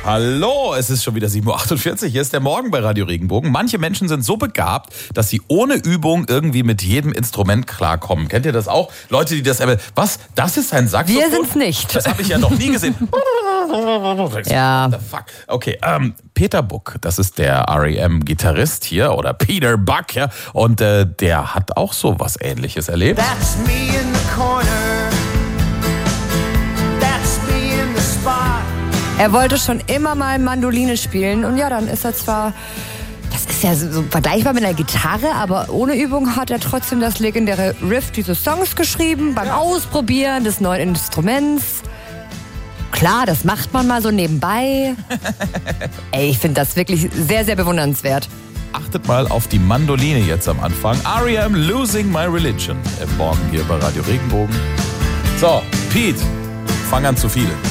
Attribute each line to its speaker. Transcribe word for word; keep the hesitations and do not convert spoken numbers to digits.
Speaker 1: Hallo, es ist schon wieder sieben Uhr achtundvierzig. Hier ist der Morgen bei Radio Regenbogen. Manche Menschen sind so begabt, dass sie ohne Übung irgendwie mit jedem Instrument klarkommen. Kennt ihr das auch? Leute, die das... Was? Das ist ein Saxophon?
Speaker 2: Wir sind's nicht.
Speaker 1: Das habe ich ja noch nie gesehen.
Speaker 2: Ja.
Speaker 1: What the fuck? Okay, ähm, Peter Buck, das ist der R E M-Gitarrist hier, oder Peter Buck, ja. Und äh, der hat auch so was Ähnliches erlebt.
Speaker 3: That's me in the corner. That's me in the spot.
Speaker 2: Er wollte schon immer mal Mandoline spielen und ja, dann ist er zwar, das ist ja so vergleichbar mit einer Gitarre, aber ohne Übung hat er trotzdem das legendäre Riff dieses Songs geschrieben, beim Ausprobieren des neuen Instruments. Klar, das macht man mal so nebenbei. Ey, ich finde das wirklich sehr, sehr bewundernswert.
Speaker 1: Achtet mal auf die Mandoline jetzt am Anfang. R E M Losing My Religion im Morgen hier bei Radio Regenbogen. So, Pete, fang an zu viel.